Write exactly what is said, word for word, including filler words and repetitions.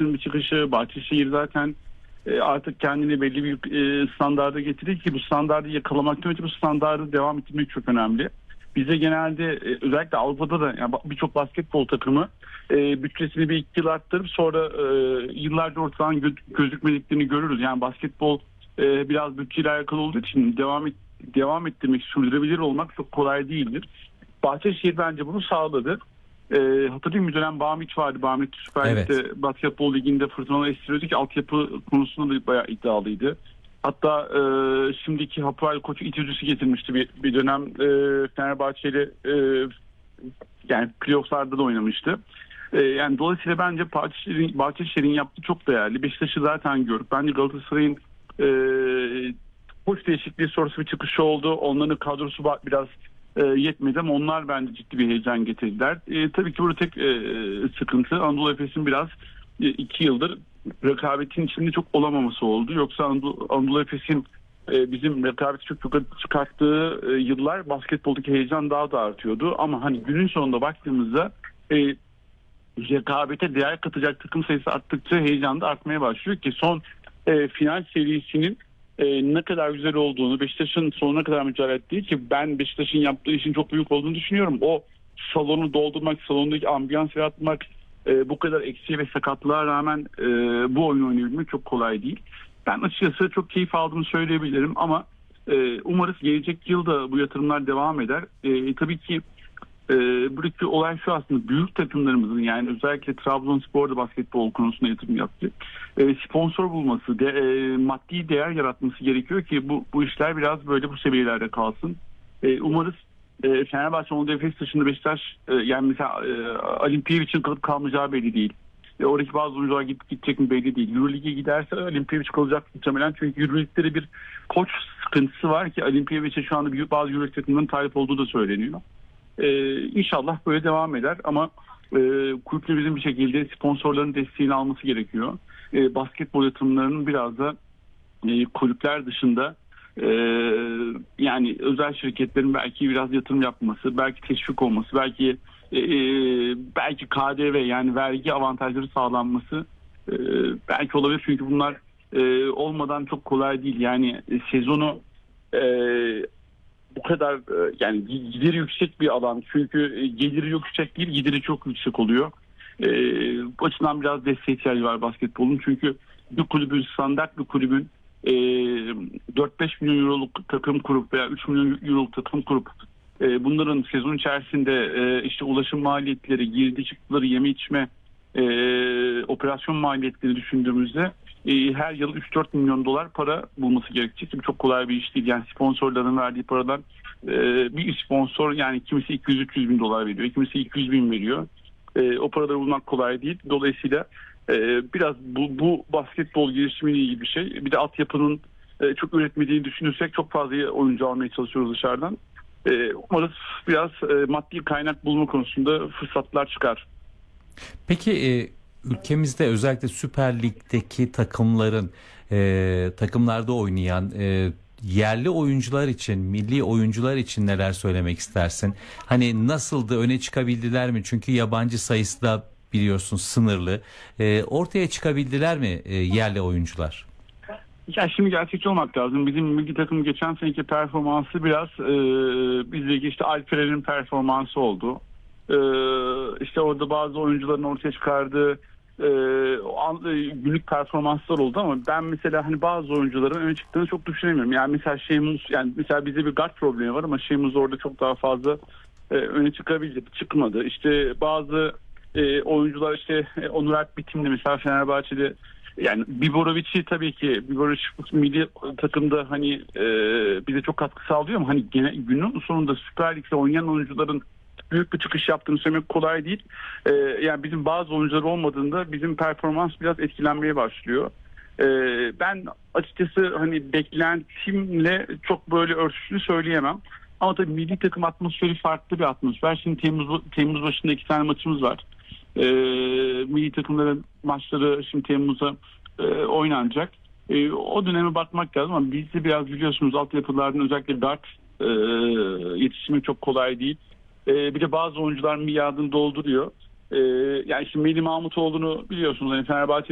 Beşiktaş'ın bir çıkışı, Bahçeşehir zaten e, artık kendini belli bir e, standarda getirir ki bu standardı yakalamaktan önce bu standardı devam ettirmek çok önemli. Bize genelde e, özellikle Avrupa'da da yani birçok basketbol takımı e, bütçesini bir iki yıl arttırıp sonra e, yıllarca ortadan gö- gözükmediklerini görürüz. Yani basketbol e, biraz bütçeyle alakalı olduğu için devam et, devam ettirmek, sürdürebilir olmak çok kolay değildir. Bahçeşehir bence bunu sağladı. E, hatırlayayım bir dönem Bamiç vardı. Bamiç Süper Lig'de Evet. basketbol liginde fırtınalı estiriyordu ki altyapı konusunda da bayağı iddialıydı. Hatta e, şimdiki Hapoel koçu İTÜ'cüsü getirmişti bir, bir dönem e, Fenerbahçe'yle e, yani playoff'larda da oynamıştı. E, yani dolayısıyla bence Bahçeşehir'in, Bahçeşehir'in yaptığı çok değerli. Beşiktaş'ı zaten gördük. Bence Galatasaray'ın e, koç değişikliği sonrası bir çıkışı oldu. Onların kadrosu biraz e, yetmedi ama onlar bence ciddi bir heyecan getirdiler. E, tabii ki burada tek e, sıkıntı Anadolu Efes'in biraz e, iki yıldır rekabetin içinde çok olamaması oldu. Yoksa Anadolu, Anadolu Efes'in e, bizim rekabeti çok yukarı çıkarttığı e, yıllar basketboldaki heyecan daha da artıyordu. Ama hani günün sonunda baktığımızda e, rekabete değer katacak takım sayısı arttıkça heyecan da artmaya başlıyor ki son e, final serisinin e, ne kadar güzel olduğunu, Beşiktaş'ın sonuna kadar mücadele ettiği ki ben Beşiktaş'ın yaptığı işin çok büyük olduğunu düşünüyorum. O salonu doldurmak, salondaki ambiyans yaratmak, e, bu kadar eksiğe ve sakatlığa rağmen e, bu oyunu oynayabilmek çok kolay değil. Ben açıkçası çok keyif aldığımı söyleyebilirim ama e, umarız gelecek yılda bu yatırımlar devam eder. E, tabii ki e, buradaki olay şu aslında büyük takımlarımızın yani özellikle Trabzonspor'da basketbol konusunda yatırım yaptı. E, sponsor bulması, de, e, maddi değer yaratması gerekiyor ki bu, bu işler biraz böyle bu seviyelerde kalsın. E, umarız e, Fenerbahçe, Anadolu Efes dışında Beşiktaş e, yani mesela e, Olimpiyevic'in kalıp kalmayacağı belli değil. E, oradaki bazı oyuncular gidip gidecek mi belli değil. Euroleague'e giderse Olimpiyevic kalacak muhtemelen çünkü Euroleague'de bir koç sıkıntısı var ki Olimpiyevic'e şu anda bazı Euroleague takımların talip olduğu da söyleniyor. Ee, inşallah böyle devam eder ama e, kulüplerimizin bir şekilde sponsorların desteğini alması gerekiyor. E, basketbol yatırımlarının biraz da e, kulüpler dışında e, yani özel şirketlerin belki biraz yatırım yapması, belki teşvik olması, belki e, belki K D V yani vergi avantajları sağlanması e, belki olabilir çünkü bunlar e, olmadan çok kolay değil. Yani e, sezonu e, bu kadar e, yani gideri yüksek bir alan çünkü e, geliri yüksek değil gideri çok yüksek oluyor. E, bu açıdan biraz desteğe ihtiyacı var basketbolun çünkü bir kulübün standart bir kulübün e, dört beş milyon euroluk takım kurup veya üç milyon euroluk takım kurup e, bunların sezon içerisinde e, işte ulaşım maliyetleri, girdi çıktıları, yeme içme e, operasyon maliyetleri düşündüğümüzde e, her yıl üç dört milyon dolar para bulması gerekecek. Bu çok kolay bir iş değil. Yani sponsorların verdiği paradan e, bir sponsor yani kimisi iki yüz üç yüz bin dolar veriyor. Kimisi iki yüz bin veriyor. E, o paraları bulmak kolay değil. Dolayısıyla e, biraz bu, bu basketbol gelişimiyle ilgili bir şey. Bir de altyapının e, çok üretmediğini düşünürsek çok fazla oyuncu almaya çalışıyoruz dışarıdan. E, umarız biraz e, maddi kaynak bulma konusunda fırsatlar çıkar. Peki e, ülkemizde özellikle Süper Lig'deki takımların e, takımlarda oynayan e, yerli oyuncular için, milli oyuncular için neler söylemek istersin? Hani nasıldı, öne çıkabildiler mi? Çünkü yabancı sayısı da biliyorsun sınırlı. E, ortaya çıkabildiler mi e, yerli oyuncular? Ya şimdi gerçekçi olmak lazım. Bizim milli takım geçen seneki performansı biraz e, bizdeki işte Alperen'in performansı oldu. E, işte orada bazı oyuncuların ortaya çıkardığı e, an, e, günlük performanslar oldu ama ben mesela hani bazı oyuncuların öne çıktığını çok düşünemiyorum. Yani mesela Şeymus yani mesela bize bir guard problemi var ama Şeymus orada çok daha fazla e, öne çıkabildi, çıkmadı. İşte bazı e, oyuncular işte e, Onur Alp bitimli mesela Fenerbahçe'de yani Biborovic'i tabii ki Biborovic milli takımda hani e, bize çok katkı sağlıyor ama hani gene, günün sonunda Süper Lig'de oynayan oyuncuların büyük bir çıkış yaptığını söylemek kolay değil. E, yani bizim bazı oyuncular olmadığında bizim performans biraz etkilenmeye başlıyor. E, ben açıkçası hani beklentimle çok böyle örtüştüğünü söyleyemem. Ama tabii milli takım atmosferi farklı bir atmosfer. Şimdi Temmuz, Temmuz başında iki tane maçımız var. E, milli takımların maçları şimdi Temmuz'a e, oynanacak. E, o döneme bakmak lazım ama bizde biraz biliyorsunuz altyapılardan özellikle guard e, yetiştirmek çok kolay değil. E, bir de bazı oyuncular miadını dolduruyor. E, yani şimdi Melih Mahmutoğlu'nu biliyorsunuz hani Fenerbahçe